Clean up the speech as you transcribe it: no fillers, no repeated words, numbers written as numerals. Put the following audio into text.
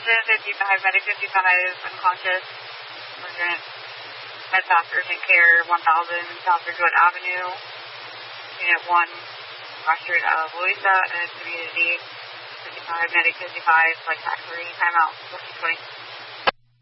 Urgent 55, Medic 55, unconscious. Urgent. MedPass Urgent Care 1000, South Ridgewood Avenue. Unit 1, cross street of Louisa and community 55, Medic 55, flight factory, timeout 1420.